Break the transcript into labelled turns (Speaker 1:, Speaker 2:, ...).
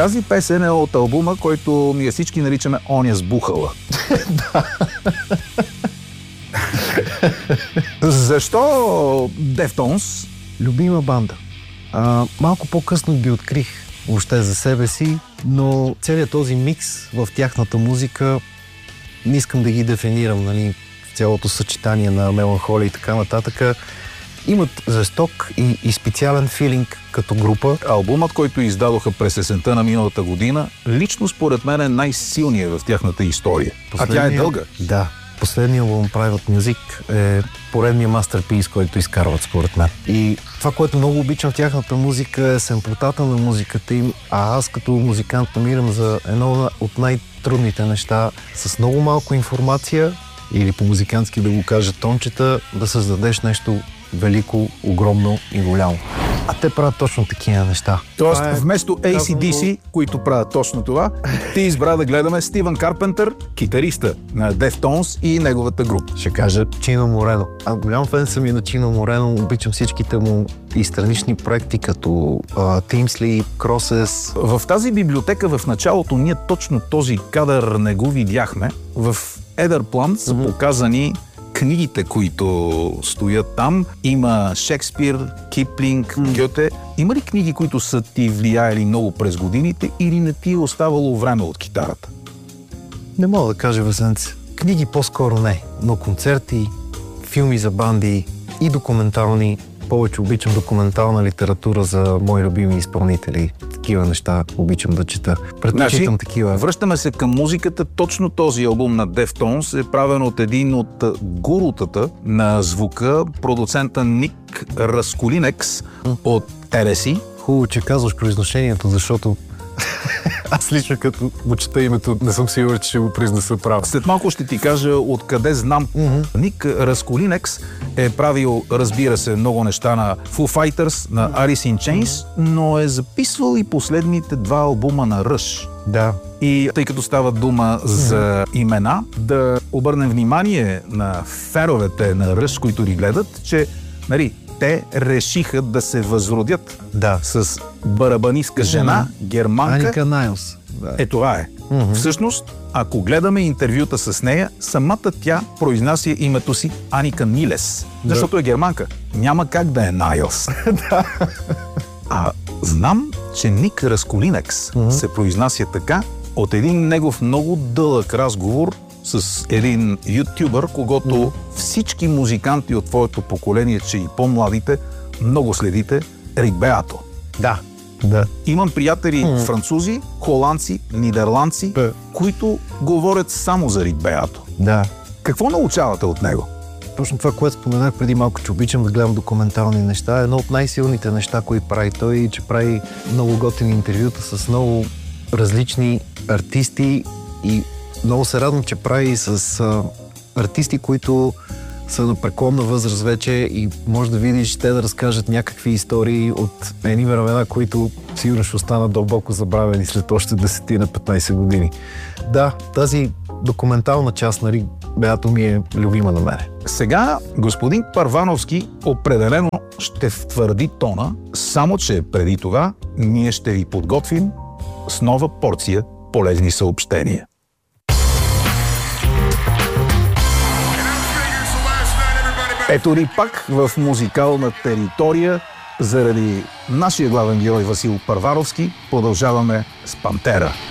Speaker 1: Тази песен е от албума, който ние всички наричаме "Оня с бухала". Защо Deftones?
Speaker 2: Любима банда. Малко по-късно ги открих въобще за себе си, но целият този микс в тяхната музика не искам да ги дефинирам, нали, цялото съчетание на меланхолия и така нататък. Имат жесток и специален филинг като група.
Speaker 1: Албумът, който издадоха през есента на миналата година, лично според мен е най-силният в тяхната история. А тя е дълга.
Speaker 2: Да. Последният албум Private Music е поредният мастерпис, който изкарват според мен. И това, което много обичам в тяхната музика, е семплотата на музиката им, а аз като музикант намирам за едно от най-трудните неща с много малко информация, или по музикантски да го кажа тончета, да създадеш нещо велико, огромно и голямо. А те правят точно такива неща.
Speaker 1: Тоест, вместо AC/DC, които правят точно това, ти избра да гледаме Стивън Карпентър, китариста на Deftones и неговата група.
Speaker 2: Ще кажа Чино Морено. Голям фен съм и на Чино Морено. Обичам всичките му и странични проекти, като Team Sleep, Crosses.
Speaker 1: В тази библиотека в началото ние точно този кадър не го видяхме. В едър план са показани книгите, които стоят там. Има Шекспир, Киплинг, Гьоте. Има ли книги, които са ти влияели много през годините или не ти е оставало време от китарата?
Speaker 2: Не мога да кажа, Везенце. Книги по-скоро не, но концерти, филми за банди и документални. Повече обичам документална литература за мои любими изпълнители. Такива неща обичам да чета. Предпочитам такива.
Speaker 1: Връщаме се към музиката. Точно този албум на Deftones е правен от един от гурутата на звука, продуцента Ник Расколинекс от Тереси.
Speaker 2: Хубаво, че казваш произношението, защото аз лично като му чета името, не съм сигурен, че ще го произнеса право.
Speaker 1: След малко ще ти кажа откъде знам. Ник Расколинекс е правил, разбира се, много неща на Foo Fighters, на Alice in Chains, но е записвал и последните два албума на Rush.
Speaker 2: Да.
Speaker 1: И тъй като става дума за имена, да обърнем внимание на феновете на Rush, които ги гледат, че, нали, те решиха да се възродят с барабанистка жена, германка.
Speaker 2: Аника Найлс.
Speaker 1: Да. Това е. Всъщност, ако гледаме интервюта с нея, самата тя произнася името си Аника Нилес. Защото е германка. Няма как да е Найлс. А знам, че Ник Расколинекс се произнася така от един негов много дълъг разговор с един ютубър, когато всички музиканти от твоето поколение, че и по-младите, много следите, Рик Беато.
Speaker 2: Да.
Speaker 1: Имам приятели французи, холандци, нидерландци, които говорят само за Рик Беато.
Speaker 2: Да.
Speaker 1: Какво научавате от него?
Speaker 2: Точно това, което споменах преди малко, че обичам да гледам документални неща. Едно от най-силните неща, които прави той, че прави много готини интервюта с много различни артисти и много се радвам, че прави с артисти, които са на преклонна възраст вече и може да видиш те да разкажат някакви истории от едни времена, които сигурно ще останат дълбоко забравени след още 10-15 години. Да, тази документална част на Рик Беато ми е любима на мене.
Speaker 1: Сега господин Първановски определено ще втвърди тона, само че преди това ние ще ви подготвим с нова порция полезни съобщения. Ето ни пак в музикална територия. Заради нашия главен герой Васил Първановски продължаваме с Пантера.